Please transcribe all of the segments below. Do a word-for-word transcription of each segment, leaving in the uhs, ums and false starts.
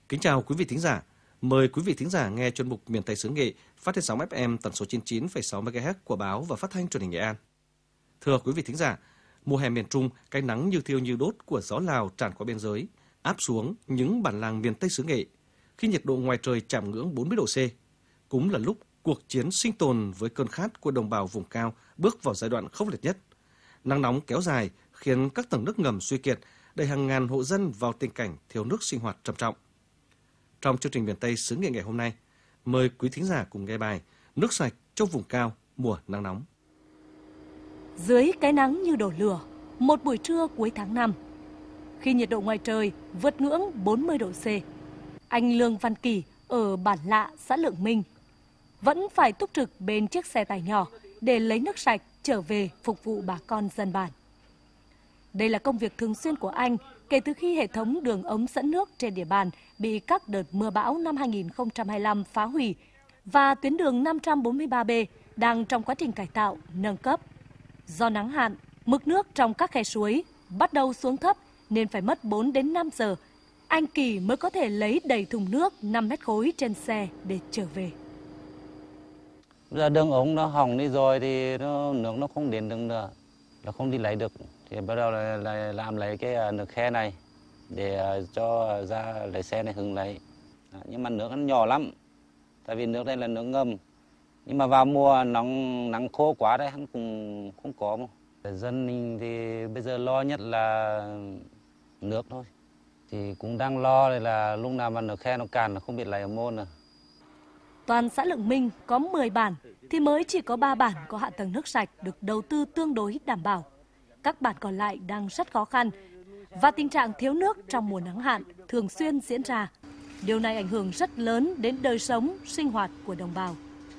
Kính chào quý vị thính giả. Mời quý vị thính giả nghe chuyên mục Miền Tây xứ Nghệ phát trên sóng ép em tần số chín mươi chín phẩy sáu mê ga héc của báo và phát thanh truyền hình Nghệ An. Thưa quý vị thính giả, mùa hè miền Trung, cái nắng như thiêu như đốt của gió Lào tràn qua biên giới, áp xuống những bản làng miền Tây xứ Nghệ. Khi nhiệt độ ngoài trời chạm ngưỡng bốn mươi độ C, cũng là lúc cuộc chiến sinh tồn với cơn khát của đồng bào vùng cao bước vào giai đoạn khốc liệt nhất. Nắng nóng kéo dài khiến các tầng nước ngầm suy kiệt, đẩy hàng ngàn hộ dân vào tình cảnh thiếu nước sinh hoạt trầm trọng. Trong chương trình Miền Tây xứ Nghệ ngày hôm nay, mời quý thính giả cùng nghe bài Nước sạch cho vùng cao mùa nắng nóng. Dưới cái nắng như đổ lửa, một buổi trưa cuối tháng năm, khi nhiệt độ ngoài trời vượt ngưỡng bốn mươi độ C, anh Lương Văn Kỳ ở bản Lạ, xã Lượng Minh vẫn phải túc trực bên chiếc xe tải nhỏ để lấy nước sạch trở về phục vụ bà con dân bản. Đây là công việc thường xuyên của anh kể từ khi hệ thống đường ống dẫn nước trên địa bàn bị các đợt mưa bão năm hai nghìn không trăm hai mươi lăm phá hủy và tuyến đường năm trăm bốn mươi ba B đang trong quá trình cải tạo, nâng cấp. Do nắng hạn, mực nước trong các khe suối bắt đầu xuống thấp nên phải mất bốn đến năm giờ, anh Kỳ mới có thể lấy đầy thùng nước năm mét khối trên xe để trở về. Giờ đường ống nó hỏng đi rồi thì nó, nước nó không đến được nữa, nó không đi lấy được. Thì bắt đầu là, là làm lấy cái nước khe này để cho ra lấy xe này hứng lấy. Nhưng mà nước nó nhỏ lắm, tại vì nước đây là nước ngầm. Nhưng mà vào mùa nắng nắng khô quá đấy, hắn cũng không có mà. Dân mình thì bây giờ lo nhất là nước thôi. Thì cũng đang lo là lúc nào mà nước khe nó cạn là không biết lấy ở môn à. Toàn xã Lượng Minh có mười bản thì mới chỉ có ba bản có hạ tầng nước sạch được đầu tư tương đối đảm bảo. Các bản còn lại đang rất khó khăn và tình trạng thiếu nước trong mùa nắng hạn thường xuyên diễn ra. Điều này ảnh hưởng rất lớn đến đời sống, sinh hoạt của đồng bào.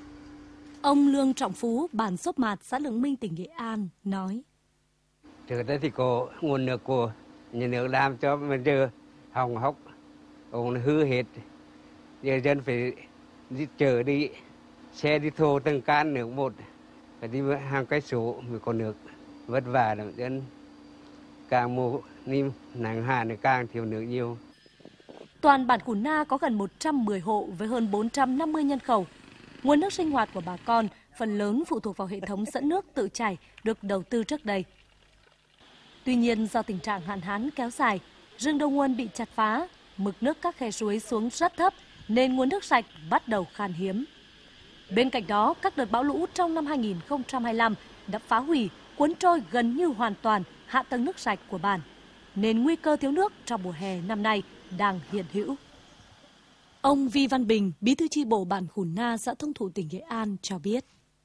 Ông Lương Trọng Phú, bản Xốp Mạt, xã Lượng Minh, tỉnh Nghệ An nói: Trước đây thì có nguồn nước của nhà nước làm cho mình giờ hỏng hóc, ông hư hết. Giờ dân phải đi chở đi, xe đi thô từng can nước một, phải đi hàng cây số mới có nước. Vất vả lắm, dân càng mùa nim nắng hạn thì càng thiếu nước nhiều. Toàn bản Cùn Na có gần một trăm mười hộ với hơn bốn trăm năm mươi nhân khẩu. Nguồn nước sinh hoạt của bà con phần lớn phụ thuộc vào hệ thống dẫn nước tự chảy được đầu tư trước đây. Tuy nhiên do tình trạng hạn hán kéo dài, rừng đầu nguồn bị chặt phá, mực nước các khe suối xuống rất thấp nên nguồn nước sạch bắt đầu khan hiếm. Bên cạnh đó, các đợt bão lũ trong năm hai nghìn không trăm hai mươi lăm đã phá hủy, cuốn trôi gần như hoàn toàn hạ tầng nước sạch của bản, nên nguy cơ thiếu nước trong mùa hè năm nay đang hiện hữu. Ông Vi Văn Bình, bí thư chi bộ bản Khùn Na, xã Thông Thụ, tỉnh Nghệ An cho biết: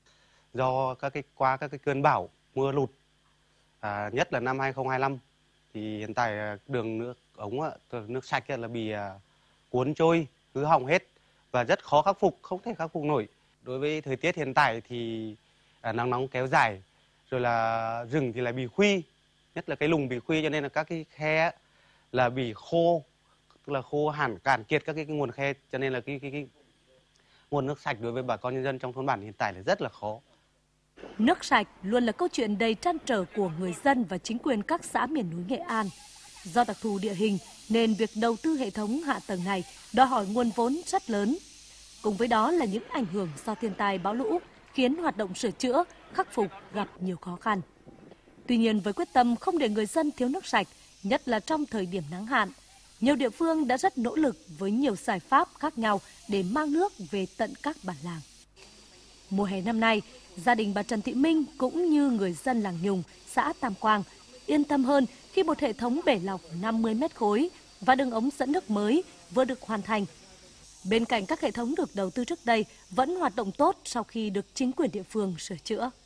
Do các cái qua các cái cơn bão mưa lụt, à, nhất là năm hai nghìn không trăm hai mươi lăm, thì hiện tại đường nước ống nước sạch là bị cuốn trôi, hư hỏng hết và rất khó khắc phục, không thể khắc phục nổi. Đối với thời tiết hiện tại thì à, nắng nóng kéo dài, rồi là rừng thì lại bị khuy, nhất là cái lùng bị khuy, cho nên là các cái khe là bị khô, tức là khô hẳn, cạn kiệt các cái, cái nguồn khe, cho nên là cái, cái, cái nguồn nước sạch đối với bà con nhân dân trong thôn bản hiện tại là rất là khó. Nước sạch luôn là câu chuyện đầy trăn trở của người dân và chính quyền các xã miền núi Nghệ An. Do đặc thù địa hình nên việc đầu tư hệ thống hạ tầng này đòi hỏi nguồn vốn rất lớn. Cùng với đó là những ảnh hưởng do thiên tai bão lũ khiến hoạt động sửa chữa, khắc phục gặp nhiều khó khăn. Tuy nhiên với quyết tâm không để người dân thiếu nước sạch, nhất là trong thời điểm nắng hạn, nhiều địa phương đã rất nỗ lực với nhiều giải pháp khác nhau để mang nước về tận các bản làng. Mùa hè năm nay, gia đình bà Trần Thị Minh cũng như người dân làng Nhùng, xã Tam Quang yên tâm hơn khi một hệ thống bể lọc năm mươi mét khối và đường ống dẫn nước mới vừa được hoàn thành. Bên cạnh các hệ thống được đầu tư trước đây vẫn hoạt động tốt sau khi được chính quyền địa phương sửa chữa.